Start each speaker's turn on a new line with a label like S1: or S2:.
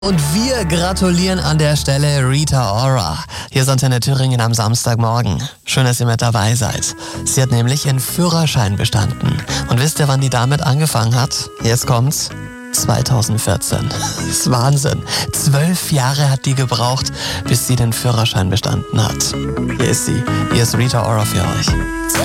S1: Und wir gratulieren an der Stelle Rita Ora. Hier ist Antenne Thüringen am Samstagmorgen. Schön, dass ihr mit dabei seid. Sie hat nämlich ihren Führerschein bestanden. Und wisst ihr, wann die damit angefangen hat? Jetzt kommt's. 2014. Das ist Wahnsinn. 12 Jahre hat die gebraucht, bis sie den Führerschein bestanden hat. Hier ist sie. Hier ist Rita Ora für euch.